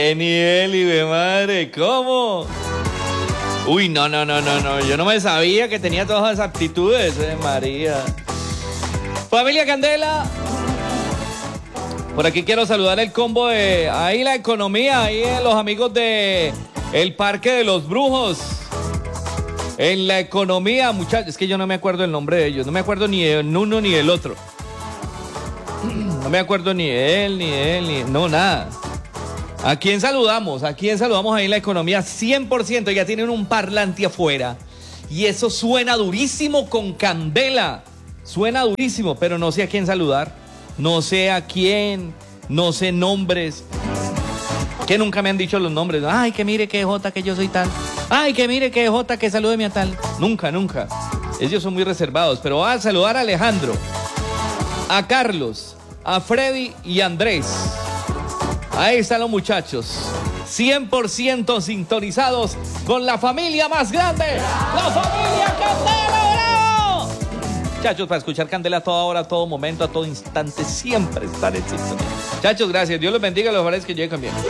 Nivel y de madre, ¿cómo? Uy, no, yo no me sabía que tenía todas esas aptitudes, María. Familia Candela, por aquí quiero saludar el combo de ahí la economía, ahí los amigos de el Parque de los Brujos. En la economía, muchachos, es que yo no me acuerdo el nombre de ellos, no me acuerdo ni del uno ni del otro. No me acuerdo ni de él, no, nada. ¿A quién saludamos? ¿A quién saludamos ahí en la economía? 100%, ya tienen un parlante afuera. Y eso suena durísimo con candela. Suena durísimo, pero no sé a quién saludar. No sé a quién, no sé nombres. Que nunca me han dicho los nombres. Ay, que mire que Jota, que yo soy tal. Ay, que mire que Jota, que salúdeme a tal. Nunca. Ellos son muy reservados, pero va a saludar a Alejandro, a Carlos, a Freddy y a Andrés. Ahí están los muchachos, 100% sintonizados con la familia más grande, la familia Candela, ¡bravo! Muchachos, para escuchar Candela a toda hora, a todo momento, a todo instante, siempre estar en sintonía. Muchachos, gracias, Dios los bendiga, los favorezca que lleguen bien.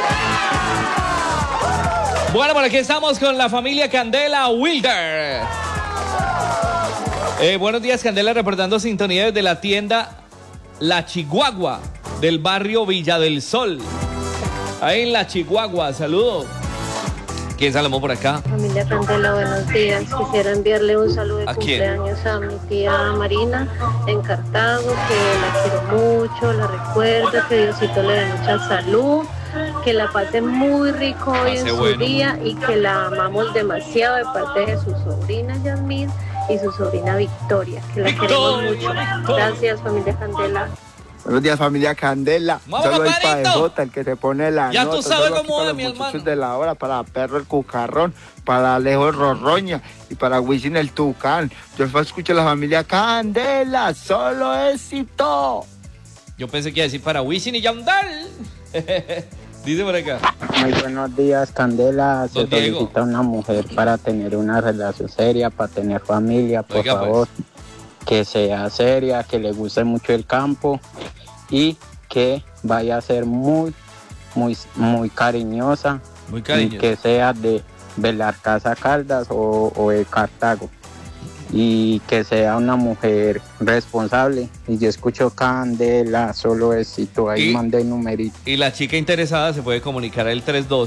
Bueno, por aquí estamos con la familia Candela Wilder. Buenos días, Candela, reportando sintonía desde la tienda La Chihuahua del barrio Villa del Sol. Ahí en La Chihuahua, saludo. ¿Quién saludamos por acá? Familia Candela, buenos días. Quisiera enviarle un saludo de ¿A quién? cumpleaños a mi tía Marina en Cartago, que la quiero mucho, la recuerdo, que Diosito le dé mucha salud, que la pase muy rico hoy en su día y que la amamos demasiado de parte de su sobrina Yasmín y su sobrina Victoria, que la queremos mucho. Gracias, familia Candela. Buenos días, familia Candela. Solo el Padejota, el que se pone la ya nota. tú sabes cómo es, mi hermano. De la hora, para Perro el Cucarrón, para Alejo el Rorroña y para Wisin el Tucán. Yo escucho a la familia Candela, solo éxito. Yo pensé que iba a decir para Wisin y Yandel. Dice por acá. Muy buenos días, Candela. Se Don Diego. solicita una mujer para tener una relación seria, para tener familia, por Oiga, favor. pues. Que sea seria, que le guste mucho el campo y que vaya a ser muy cariñosa. Muy cariñosa. Y que sea de Belarcasa Caldas o de Cartago. Y que sea una mujer responsable. Y yo escucho Candela, solo éxito. Ahí mandé el numerito. Y la chica interesada se puede comunicar al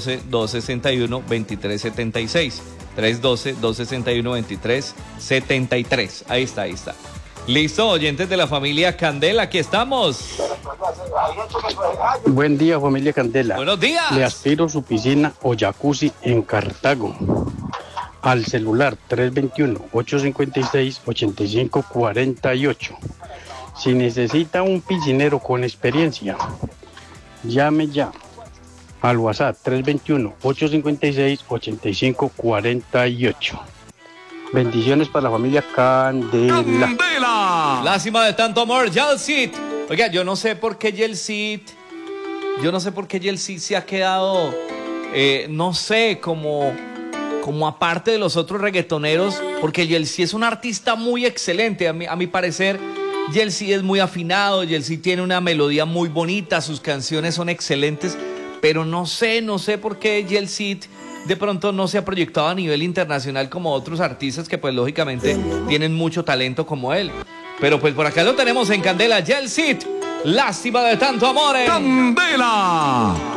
312-261-2376. 312-261-2373. Ahí está. Listo, oyentes de la familia Candela, aquí estamos. Buen día, familia Candela. Buenos días. Le aspiro su piscina o jacuzzi en Cartago. Al celular 321-856-8548. Si necesita un piscinero con experiencia, llame ya al WhatsApp 321-856-8548. Bendiciones para la familia Candela. Lástima de tanto amor, Yeltsin. Oiga, yo no sé por qué Yeltsin se ha quedado, no sé, como aparte de los otros reggaetoneros, porque Yeltsin es un artista muy excelente. A mi parecer, Yeltsin es muy afinado, Yeltsin tiene una melodía muy bonita, sus canciones son excelentes, pero no sé por qué Yeltsin de pronto no se ha proyectado a nivel internacional como otros artistas que pues lógicamente tienen mucho talento como él. Pero pues por acá lo tenemos en Candela, Yeltsin. Lástima de tanto amor. Candela.